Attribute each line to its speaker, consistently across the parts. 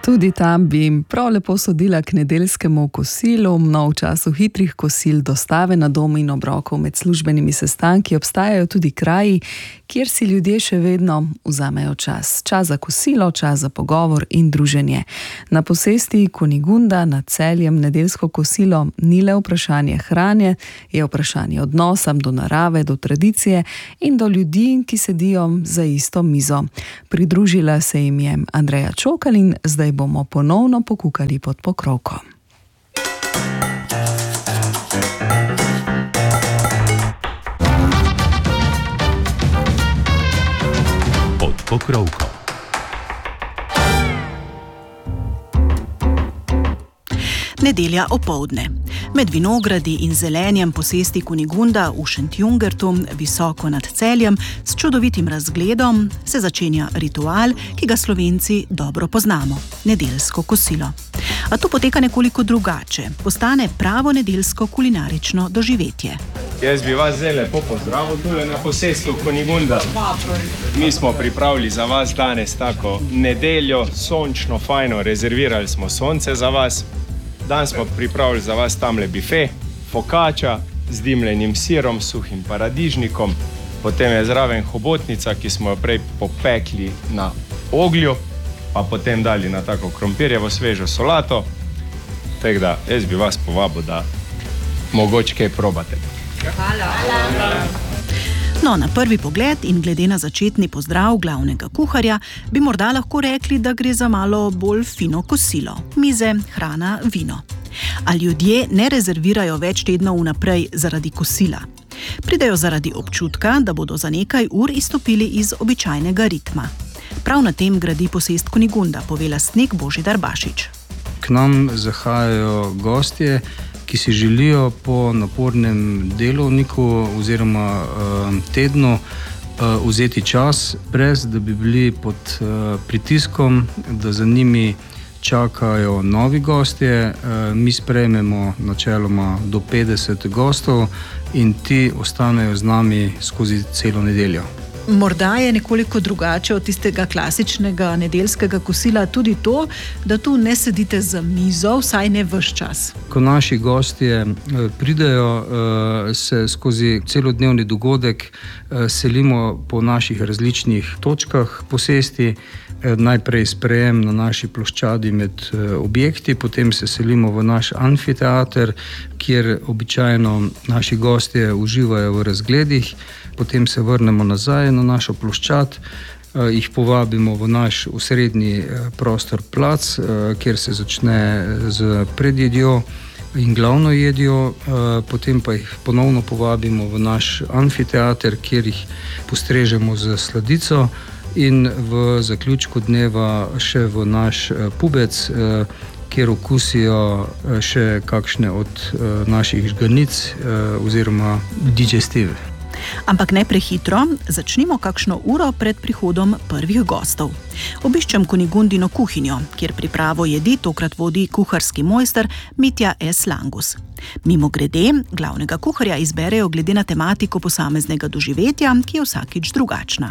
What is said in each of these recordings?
Speaker 1: Tudi tam bi prav lepo sodila k nedeljskemu kosilu, v času hitrih kosil, dostave na dom in obrokov med službenimi sestanki obstajajo tudi kraji, kjer si ljudje še vedno vzamejo čas. Čas za kosilo, čas za pogovor in druženje. Na posesti Kunigunda nad Celjem nedeljsko kosilo ni le vprašanje hrane, je vprašanje odnosa do narave, do tradicije in do ljudi, ki sedijo za isto mizo. Pridružila se jim je Andreja Čokal in zdaj bomo ponovno pokukali pod pokrovko.
Speaker 2: Pod pokrovko.
Speaker 3: Nedelja opoldne. Med vinogradi in zelenjem posesti Kunigunda v Šentjungertu, visoko nad Celjem, s čudovitim razgledom, se začenja ritual, ki ga Slovenci dobro poznamo – nedeljsko kosilo. A to poteka nekoliko drugače, postane pravo nedeljsko kulinarično doživetje.
Speaker 4: Jaz bi vas zdaj lepo pozdravil tule na posestvu Kunigunda. Mi smo pripravili za vas danes tako nedeljo, sončno, fajno, rezervirali smo sonce za vas. Danes smo pripravili za vas tamle bife, fokača z dimljenim sirom, suhim paradižnikom, potem je zraven hobotnica, ki smo jo prej popekli na oglju, pa potem dali na tako krompirjevo svežo solato. Tako da jaz bi vas povabil, da mogoče kaj probate.
Speaker 3: Hvala. No, na prvi pogled in glede na začetni pozdrav glavnega kuharja bi morda lahko rekli, da gre za malo bolj fino kosilo. Mize, hrana, vino. A ljudje ne rezervirajo več tednov vnaprej zaradi kosila. Pridejo zaradi občutka, da bodo za nekaj ur izstopili iz običajnega ritma. Prav na tem gradi posest Kunigunda, pove lastnik Božidar Bašič.
Speaker 5: K nam zahajajo gostje, ki si želijo po napornem delovniku oziroma tednu vzeti čas, brez da bi bili pod pritiskom, da za njimi čakajo novi gostje. Mi sprejmemo načeloma do 50 gostov in ti ostanejo z nami skozi celo nedeljo.
Speaker 6: Morda je nekoliko drugače od tistega klasičnega nedeljskega kosila tudi to, da tu ne sedite za mizo, vsaj ne ves čas.
Speaker 5: Ko naši gostje pridejo, se skozi celodnevni dogodek selimo po naših različnih točkah posesti. Najprej sprejem na naši ploščadi med objekti, potem se selimo v naš amfiteater, kjer običajno naši gostje uživajo v razgledih, potem se vrnemo nazaj na našo ploščad, jih povabimo v naš osrednji prostor plac, kjer se začne z predjedjo in glavno jedjo, potem pa jih ponovno povabimo v naš amfiteater, kjer jih postrežemo z sladico in v zaključku dneva še v naš pubec, kjer okusijo še kakšne od naših žganic oziroma digestive.
Speaker 3: Ampak ne prehitro, začnimo kakšno uro pred prihodom prvih gostov. Obiščem Kunigundino kuhinjo, kjer pripravo jedi tokrat vodi kuharski mojster Mitja S. Langus. Mimogrede, glavnega kuharja izberejo glede na tematiko posameznega doživetja, ki je vsakič drugačna.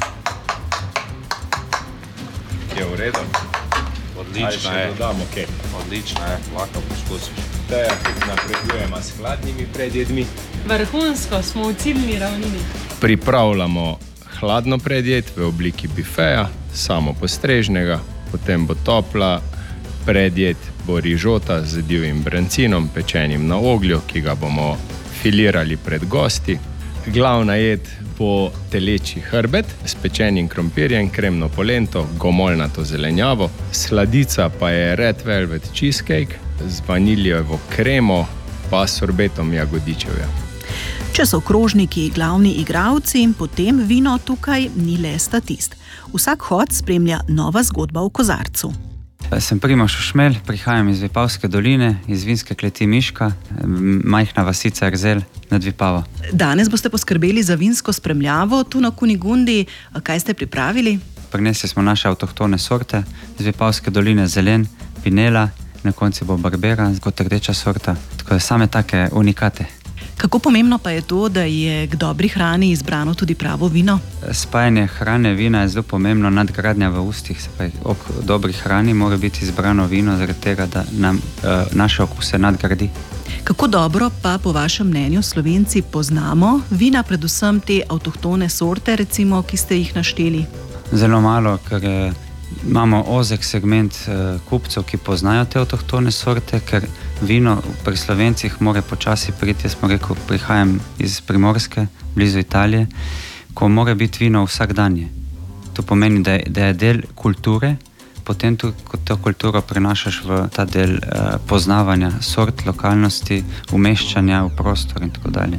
Speaker 4: Je v redu?
Speaker 7: Odlično je.
Speaker 4: Dodamo kaj?
Speaker 7: Odlično je, lahko poskusiš.
Speaker 4: Teja, napredujemo s hladnimi predjedmi.
Speaker 8: Vrhunsko, smo v ciljni ravnini.
Speaker 4: Pripravljamo hladno predjed v obliki bifeja, samo postrežnega, potem bo topla predjed, bo rižota z divjim brancinom, pečenim na oglju, ki ga bomo filirali pred gosti. Glavna jed bo telečji hrbet s pečenim krompirjem, kremno polento, gomolnato zelenjavo. Sladica pa je red velvet cheesecake z vaniljevo kremo pa sorbetom jagodičevja.
Speaker 3: Če so krožniki glavni igralci, potem vino tukaj ni le statist. Vsak hod spremlja nova zgodba v kozarcu.
Speaker 9: Sem Primož Šušmelj, prihajam iz Vipavske doline, iz vinske kleti Miška, majhna vasica Erzelj nad Vipavo.
Speaker 6: Danes boste poskrbeli za vinsko spremljavo tu na Kunigundi. Kaj ste pripravili?
Speaker 9: Prinesli smo naše avtohtone sorte iz Vipavske doline, zelen, pinela, na koncu bo barbera kot rdeča sorta, tako da same take unikate.
Speaker 3: Kako pomembno pa je to, da je k dobri hrani izbrano tudi pravo vino?
Speaker 9: Spajanje hrane, vina je zelo pomembno, nadgradnja v ustih. Se pravi, ob dobri hrani mora biti izbrano vino, zaradi tega, da nam naše okuse nadgradi.
Speaker 3: Kako dobro pa po vašem mnenju Slovenci poznamo vina, predvsem te avtohtone sorte, recimo, ki ste jih našteli?
Speaker 9: Zelo malo, ker imamo ozek segment kupcev, ki poznajo te avtohtone sorte, ker vino pri Slovencih mora počasi priti. Jaz smo rekel, prihajam iz Primorske, blizu Italije, ko mora biti vino vsakdanje. To pomeni, da je del kulture, potem tu, ko to kulturo prenašaš v ta del poznavanja sort, lokalnosti, umeščanja v prostor in tako dalje.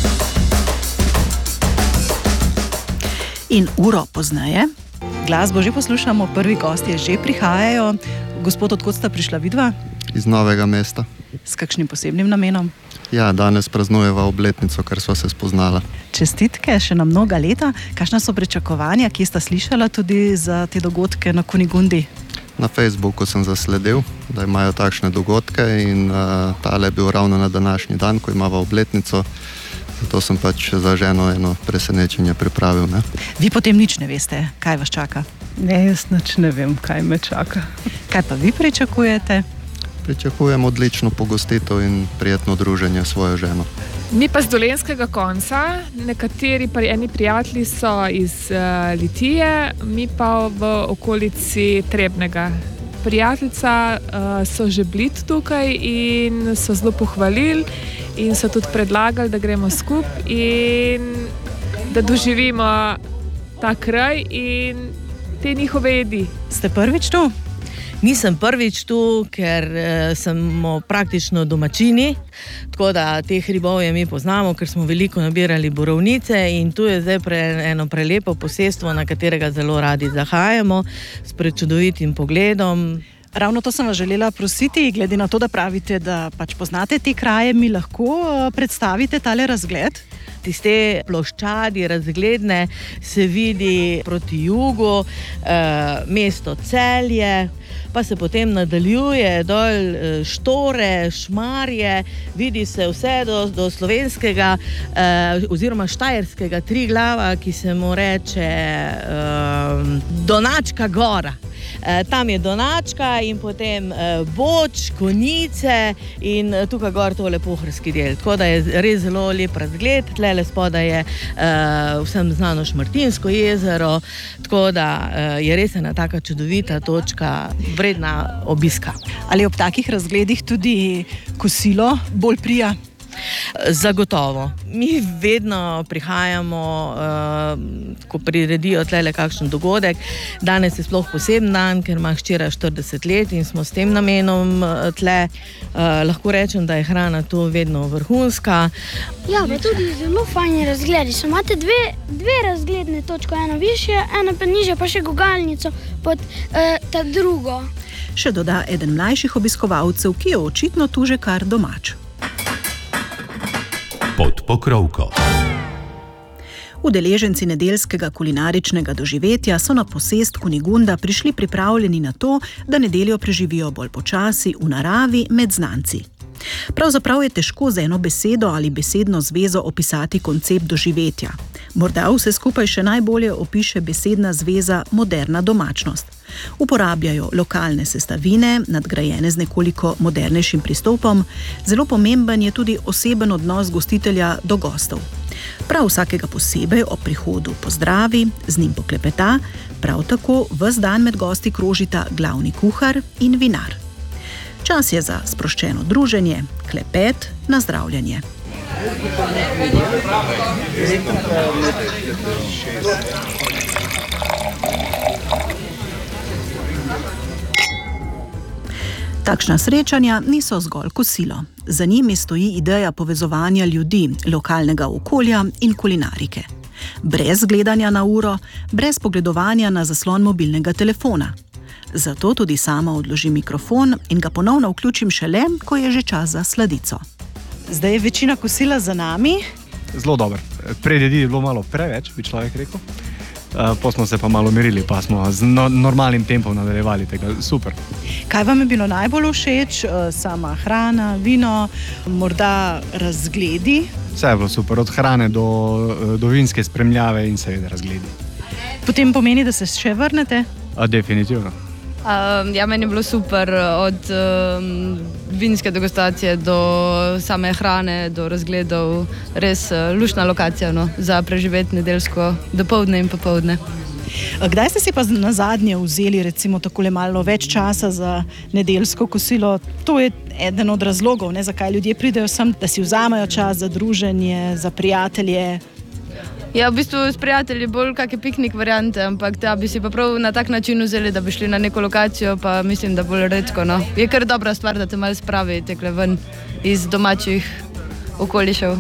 Speaker 3: In uro pozneje. Glasbo že poslušamo, prvi gostje že prihajajo. Gospod, odkot sta prišla vidva?
Speaker 10: Iz Novega mesta.
Speaker 3: S kakšnim posebnim namenom?
Speaker 10: Ja, danes praznujeva obletnico, ker sva se spoznala.
Speaker 3: Čestitke še na mnoga leta. Kakšna so pričakovanja, kje sta slišala tudi za te dogodke na Kunigundi?
Speaker 10: Na Facebooku sem zasledil, da imajo takšne dogodke in tale je bil ravno na današnji dan, ko imava obletnico. Zato sem pač za ženo eno presenečenje pripravil. Ne?
Speaker 3: Vi potem nič ne veste, kaj vas čaka?
Speaker 8: Ne, jaz nič ne vem, kaj me čaka.
Speaker 3: Kaj pa vi pričakujete?
Speaker 10: Pričakujem odlično pogostitev in prijetno druženje s svojo ženo.
Speaker 11: Mi pa z dolenjskega konca, nekateri eni prijatelji so iz Litije, mi pa v okolici Trebnega. Prijateljica so že bili tukaj in so zelo pohvalili in so tudi predlagali, da gremo skupaj in da doživimo ta kraj in te njihove jedi.
Speaker 3: Ste prvič tu?
Speaker 12: Nisem prvič tu, ker smo praktično domačini, tako da teh hribovje mi poznamo, ker smo veliko nabirali borovnice in tu je zdaj eno prelepo posestvo, na katerega zelo radi zahajamo, s prečudovitim pogledom.
Speaker 3: Ravno to sem vas želela prositi, glede na to, da pravite, da pač poznate te kraje, mi lahko predstavite tale razgled?
Speaker 12: Tiste ploščadi razgledne se vidi proti jugu, mesto Celje, pa se potem nadaljuje dol Štore, Šmarje, vidi se vse do slovenskega oziroma štajerskega Triglava, ki se mu reče Donačka gora. Tam je Donačka in potem Boč, Konjice in tukaj gor tole pohorski del. Tako da je res zelo lep razgled. Tlele spodaj je vsem znano Šmartinsko jezero, tako da je res ena taka čudovita točka, vredna obiska.
Speaker 3: Ali ob takih razgledih tudi kosilo bolj prija?
Speaker 12: Zagotovo. Mi vedno prihajamo, ko priredijo tlele kakšen dogodek. Danes je sploh poseben dan, ker ima hčera 40 let in smo s tem namenom tle. Lahko rečem, da je hrana tu vedno vrhunska.
Speaker 13: Ja, pa tudi zelo fajni razgledi. Imate dve razgledne točke, eno višje, eno pa nižje, pa še gugalnico pod ta drugo.
Speaker 3: Še doda eden mlajših obiskovalcev, ki je očitno tu že kar domač.
Speaker 2: Pod pokrovko.
Speaker 3: Udeleženci nedeljskega kulinaričnega doživetja so na posest Kunigunda prišli pripravljeni na to, da nedeljo preživijo bolj počasi v naravi med znanci. Pravzaprav je težko z eno besedo ali besedno zvezo opisati koncept doživetja. Morda vse skupaj še najbolje opiše besedna zveza moderna domačnost. Uporabljajo lokalne sestavine, nadgrajene z nekoliko modernejšim pristopom. Zelo pomemben je tudi oseben odnos gostitelja do gostov. Prav vsakega posebej ob prihodu pozdravi, z njim poklepeta, prav tako ves dan med gosti krožita glavni kuhar in vinar. Čas je za sproščeno druženje, klepet, nazdravljanje. Takšna srečanja niso zgolj kosilo. Za njimi stoji ideja povezovanja ljudi, lokalnega okolja in kulinarike. Brez gledanja na uro, brez pogledovanja na zaslon mobilnega telefona. Zato tudi sama odložim mikrofon in ga ponovno vključim šele, ko je že čas za sladico. Zdaj je večina kosila za nami.
Speaker 14: Zelo dobro. Pred jedi je bilo malo preveč, bi človek rekel. Pa smo se pa malo merili, pa smo z normalnim tempom nadaljevali tega. Super.
Speaker 3: Kaj vam je bilo najbolj všeč? Sama hrana, vino, morda razgledi?
Speaker 14: Vse je bilo super, od hrane do vinske spremljave in seveda razgledi.
Speaker 6: Potem pomeni, da se še vrnete?
Speaker 14: Definitivno.
Speaker 15: Ja, meni je bilo super, od vinske degustacije do same hrane, do razgledov. Res luštna lokacija, no, za preživeti nedeljsko dopoldne in popoldne.
Speaker 6: Kdaj ste si pa na zadnje vzeli recimo takole malo več časa za nedeljsko kosilo? To je eden od razlogov, ne, zakaj ljudje pridejo sem, da si vzamejo čas za druženje, za prijatelje.
Speaker 15: Ja, v bistvu s prijatelji bolj kakšne piknik variante, ampak da bi si pa prav na tak način vzeli, da bi šli na neko lokacijo, pa mislim, da bolj redko, no. Je kar dobra stvar, da te malo spravi tekle ven iz domačih okolišev.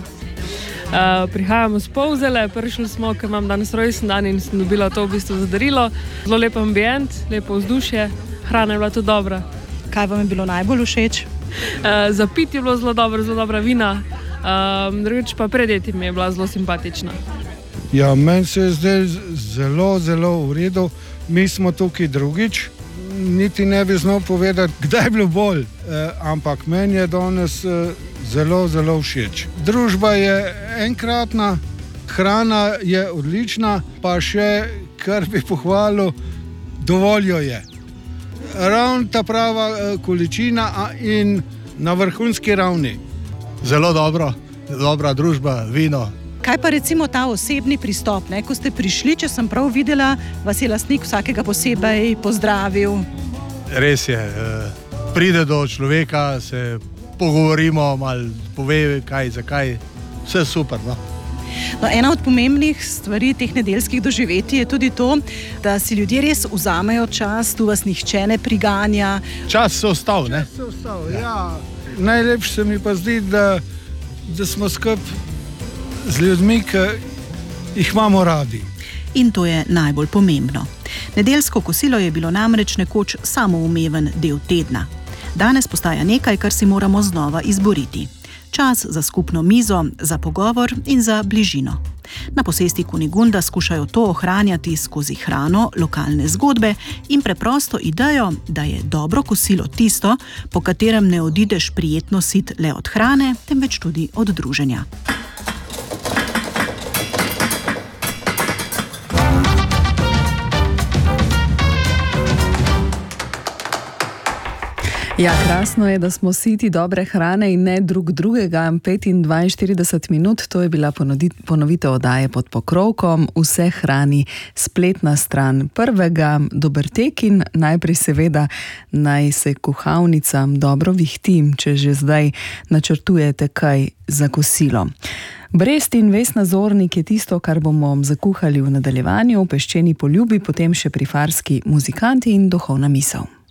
Speaker 11: Prihajamo z Polzele, prišli smo, ker imam danes rojsten dan in sem dobila to v bistvu za darilo. Zelo lep ambient, lepo vzdušje, hrana je bila tudi dobra.
Speaker 6: Kaj vam je bilo najbolj všeč?
Speaker 11: Za piti je bilo zelo dobra vina, drugič pa predjeti mi je bila zelo simpatična.
Speaker 16: Ja, meni se je zdaj zelo v redu. Mi smo tukaj drugič, niti ne bi znal povedati, kdaj je bilo bolj, ampak meni je danes zelo všeč. Družba je enkratna, hrana je odlična, pa še, kar bi pohvalil, dovolj jo je. Ravno ta prava količina in na vrhunski ravni.
Speaker 17: Zelo dobra družba, vino.
Speaker 6: Kaj pa recimo ta osebni pristop, ne? Ko ste prišli, če sem prav videla, vas je lastnik vsakega posebej pozdravil.
Speaker 17: Res je, pride do človeka, se pogovorimo, malo pove kaj, zakaj, vse super, no.
Speaker 6: No, ena od pomembnih stvari teh nedeljskih doživetij je tudi to, da si ljudje res vzamejo čas, tu vas nihče ne priganja.
Speaker 17: Čas se ostal, ne?
Speaker 16: Čas se ostal, ja. Najlepše se mi pa zdi, da smo skupaj z ljudmi, ki jih imamo radi.
Speaker 3: In to je najbolj pomembno. Nedeljsko kosilo je bilo namreč nekoč samoumeven del tedna. Danes postaja nekaj, kar si moramo znova izboriti. Čas za skupno mizo, za pogovor in za bližino. Na posesti Kunigunda skušajo to ohranjati skozi hrano, lokalne zgodbe in preprosto idejo, da je dobro kosilo tisto, po katerem ne odideš prijetno sit le od hrane, temveč tudi od druženja.
Speaker 1: Ja, krasno je, da smo siti dobre hrane in ne drugega. 45 minut, to je bila ponovitev oddaje Pod pokrovkom. Vse hrani spletna stran Prvega. Dober tek in najprej seveda naj se kuhalnica dobro vihti, če že zdaj načrtujete kaj za kosilo. Brest in Vesna Zornik je tisto, kar bomo zakuhali v nadaljevanju, peščeni poljubi, potem še prifarski muzikanti in duhovna misel.